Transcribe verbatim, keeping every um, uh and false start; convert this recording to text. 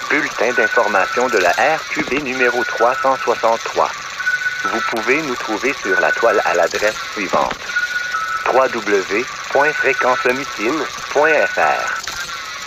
bulletin d'information de la R Q B numéro trois cent soixante-trois. Vous pouvez nous trouver sur la toile à l'adresse suivante: w w w point fréquence homicine point f r.